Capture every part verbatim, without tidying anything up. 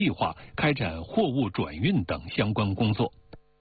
计划开展货物转运等相关工作。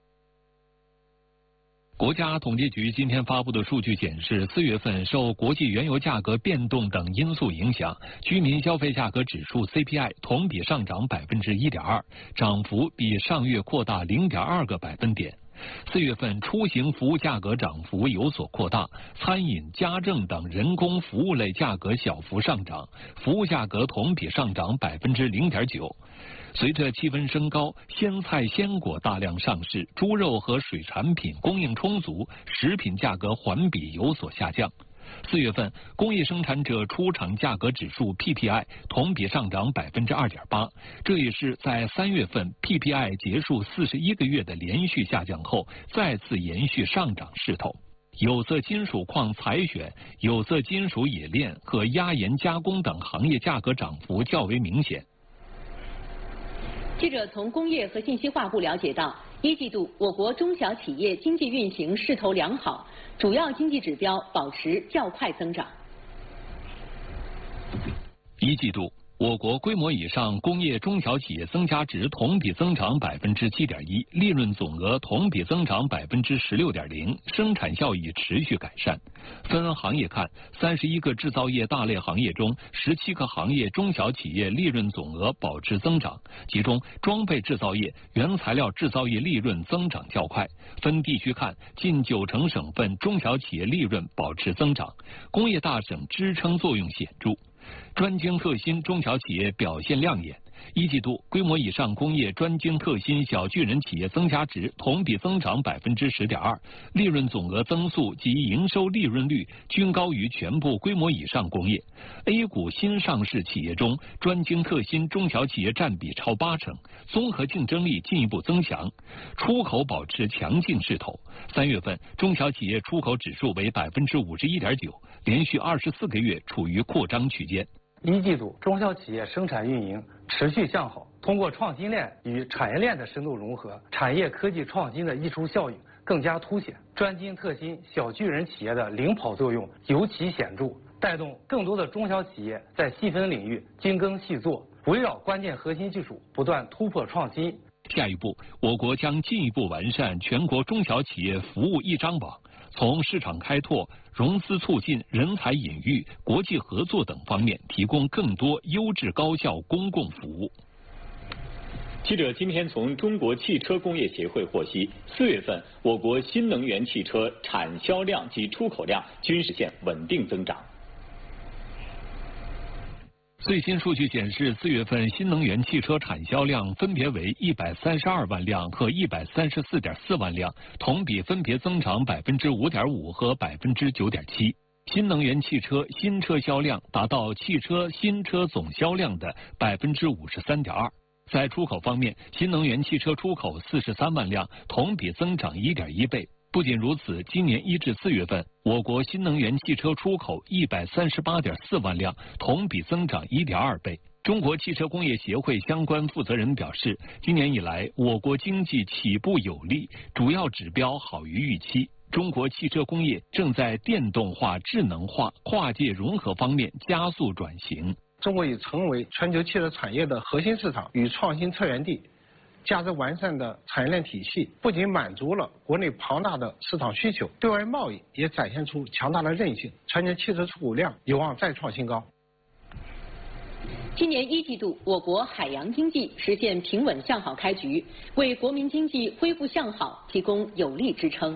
国家统计局今天发布的数据显示，四月份受国际原油价格变动等因素影响，居民消费价格指数 C P I 同比上涨百分之一点二，涨幅比上月扩大零点二个百分点。四月份出行服务价格涨幅有所扩大，餐饮、家政等人工服务类价格小幅上涨，服务价格同比上涨百分之零点九。随着气温升高，鲜菜鲜果大量上市，猪肉和水产品供应充足，食品价格环比有所下降。四月份工业生产者出厂价格指数 P P I 同比上涨百分之二点八，这也是在三月份 P P I 结束四十一个月的连续下降后，再次延续上涨势头。有色金属矿采选、有色金属冶炼和压延加工等行业价格涨幅较为明显。 记者从工业和信息化部了解到，一季度我国中小企业经济运行势头良好，主要经济指标保持较快增长。 一季度，我国规模以上工业中小企业增加值同比增长百分之七点一，利润总额同比增长百分之十六点零，生产效益持续改善。分行业看，三十一个制造业大类行业中，十七个行业中小企业利润总额保持增长，其中装备制造业、原材料制造业利润增长较快。分地区看，近九成省份中小企业利润保持增长，工业大省支撑作用显著。专精特新中小企业表现亮眼，一季度规模以上工业专精特新小巨人企业增加值同比增长百分之十点二，利润总额增速及营收利润率均高于全部规模以上工业。A 股新上市企业中，专精特新中小企业占比超八成，综合竞争力进一步增强，出口保持强劲势头。三月份中小企业出口指数为百分之五十一点九，连续二十四个月处于扩张区间。 一季度中小企业生产运营持续向好，通过创新链与产业链的深度融合，产业科技创新的溢出效应更加凸显，专精特新小巨人企业的领跑作用尤其显著，带动更多的中小企业在细分领域精耕细作，围绕关键核心技术不断突破创新。 下一步，我国将进一步完善全国中小企业服务一张网，从市场开拓、融资促进、人才引育、国际合作等方面提供更多优质高效公共服务。 记者今天从中国汽车工业协会获悉，四月份我国新能源汽车产销量及出口量均实现稳定增长。 最新数据显示，四月份新能源汽车产销量分别为一百三十二万辆和一百三十四点四万辆，同比分别增长百分之五点五和百分之九点七。新能源汽车新车销量达到汽车新车总销量的百分之五十三点二。在出口方面，新能源汽车出口四十三万辆，同比增长一点一倍。不仅如此，今年一至四月份，我国新能源汽车出口一百三十八点四万辆，同比增长一点二倍。中国汽车工业协会相关负责人表示，今年以来，我国经济起步有力，主要指标好于预期。中国汽车工业正在电动化、智能化、跨界融合方面加速转型。 中国已成为全球汽车产业的核心市场与创新策源地。价值完善的产业链体系不仅满足了国内庞大的市场需求，对外贸易也展现出强大的韧性，全年汽车出口量有望再创新高。 今年一季度，我国海洋经济实现平稳向好开局，为国民经济恢复向好提供有力支撑。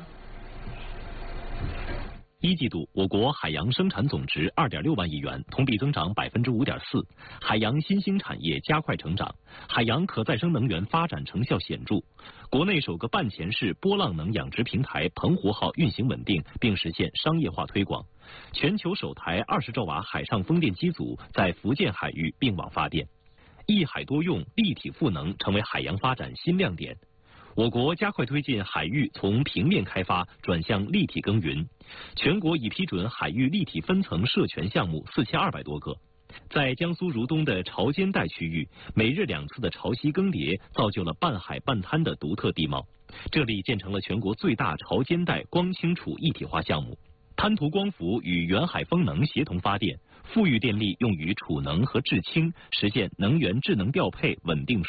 一季度，我国海洋生产总值二点六万亿元，同比增长百分之五点四。海洋新兴产业加快成长，海洋可再生能源发展成效显著。国内首个半潜式波浪能养殖平台“澎湖号”运行稳定，并实现商业化推广。全球首台二十兆瓦海上风电机组在福建海域并网发电。一海多用、立体赋能成为海洋发展新亮点。我国加快推进海域从平面开发转向立体耕耘，全国已批准海域立体分层设权项目四千二百多个。在江苏如东的潮间带区域，每日两次的潮汐更迭造就了半海半滩的独特地貌，这里建成了全国最大潮间带光氢储一体化项目。滩涂光伏与远海风能协同发电，富裕电力用于储能和制氢，实现能源智能调配稳定。